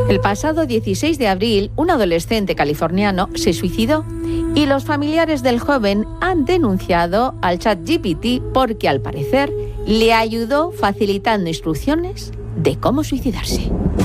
El pasado 16 de abril, un adolescente californiano se suicidó y los familiares del joven han denunciado al ChatGPT porque, al parecer, le ayudó facilitando instrucciones de cómo suicidarse.